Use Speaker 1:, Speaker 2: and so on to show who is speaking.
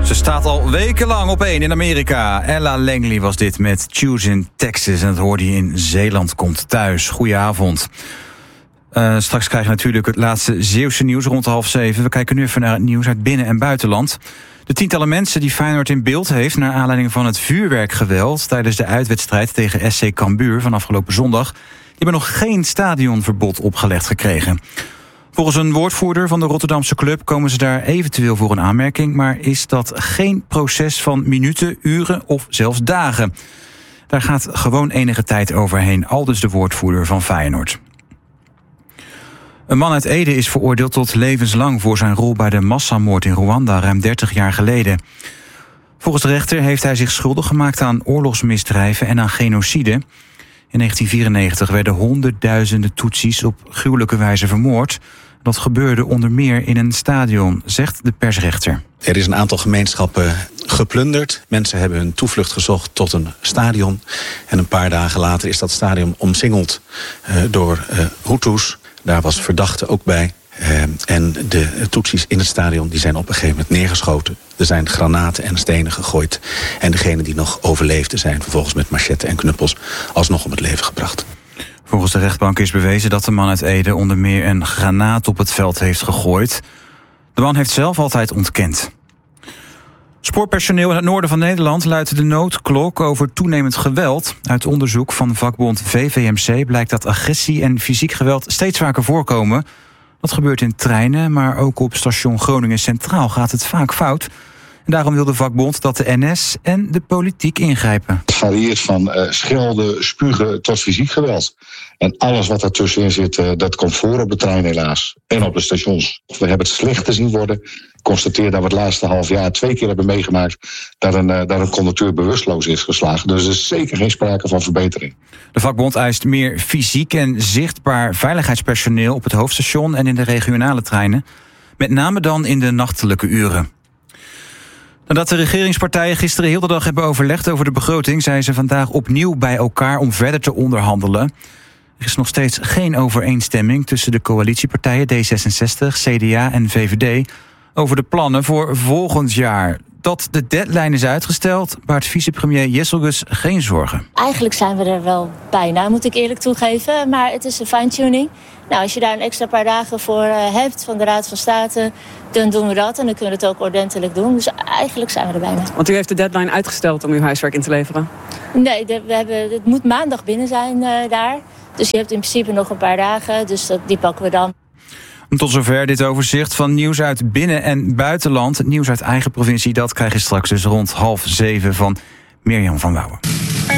Speaker 1: Ze staat al wekenlang op 1 in Amerika. Ella Langley was dit met Choose in Texas. En dat hoorde je in Zeeland komt thuis. Goedenavond. Straks krijgen we natuurlijk het laatste Zeeuwse nieuws rond 6:30. We kijken nu even naar het nieuws uit binnen- en buitenland. De tientallen mensen die Feyenoord in beeld heeft naar aanleiding van het vuurwerkgeweld tijdens de uitwedstrijd tegen SC Cambuur van afgelopen zondag, die hebben nog geen stadionverbod opgelegd gekregen. Volgens een woordvoerder van de Rotterdamse club komen ze daar eventueel voor een aanmerking, maar is dat geen proces van minuten, uren of zelfs dagen. Daar gaat gewoon enige tijd overheen, aldus de woordvoerder van Feyenoord. Een man uit Ede is veroordeeld tot levenslang voor zijn rol bij de massamoord in Rwanda ruim 30 jaar geleden. Volgens de rechter heeft hij zich schuldig gemaakt aan oorlogsmisdrijven en aan genocide. In 1994 werden honderdduizenden Tutsis op gruwelijke wijze vermoord. Dat gebeurde onder meer in een stadion, zegt de persrechter.
Speaker 2: Er is een aantal gemeenschappen geplunderd. Mensen hebben hun toevlucht gezocht tot een stadion. En een paar dagen later is dat stadion omsingeld door Hutus. Daar was verdachte ook bij. En de Tutsis in het stadion die zijn op een gegeven moment neergeschoten. Er zijn granaten en stenen gegooid. En degenen die nog overleefden zijn vervolgens met machetten en knuppels alsnog om het leven gebracht.
Speaker 1: Volgens de rechtbank is bewezen dat de man uit Ede onder meer een granaat op het veld heeft gegooid. De man heeft zelf altijd ontkend. Spoorpersoneel in het noorden van Nederland luidt de noodklok over toenemend geweld. Uit onderzoek van vakbond VVMC blijkt dat agressie en fysiek geweld steeds vaker voorkomen. Dat gebeurt in treinen, maar ook op station Groningen Centraal gaat het vaak fout. En daarom wil de vakbond dat de NS en de politiek ingrijpen.
Speaker 3: Het varieert van schelden, spugen tot fysiek geweld. En alles wat daartussenin zit, dat komt voor op de trein helaas. En op de stations. We hebben het slechter zien worden. Ik constateer dat we het laatste half jaar 2 keer hebben meegemaakt dat een conducteur bewusteloos is geslagen. Dus er is zeker geen sprake van verbetering.
Speaker 1: De vakbond eist meer fysiek en zichtbaar veiligheidspersoneel op het hoofdstation en in de regionale treinen. Met name dan in de nachtelijke uren. Nadat de regeringspartijen gisteren heel de dag hebben overlegd over de begroting, zijn ze vandaag opnieuw bij elkaar om verder te onderhandelen. Er is nog steeds geen overeenstemming tussen de coalitiepartijen D66, CDA en VVD over de plannen voor volgend jaar. Dat de deadline is uitgesteld, baart vicepremier Jesselgus geen zorgen.
Speaker 4: Eigenlijk zijn we er wel bijna, moet ik eerlijk toegeven. Maar het is een fine-tuning. Nou, als je daar een extra paar dagen voor hebt van de Raad van State, dan doen we dat. En dan kunnen we het ook ordentelijk doen. Dus eigenlijk zijn we er bijna.
Speaker 5: Want u heeft de deadline uitgesteld om uw huiswerk in te leveren?
Speaker 4: Nee, het moet maandag binnen zijn daar. Dus je hebt in principe nog een paar dagen. Dus die pakken we dan.
Speaker 1: Tot zover dit overzicht van nieuws uit binnen- en buitenland. Het nieuws uit eigen provincie, dat krijg je straks dus rond 6:30 van Mirjam van Wouwen.